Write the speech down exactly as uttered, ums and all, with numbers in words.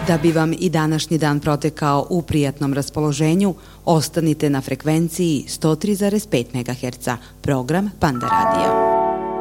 Da bi vam i današnji dan protekao u prijatnom raspoloženju, ostanite na frekvenciji sto tri zarez pet megaherca, program Panda Radio.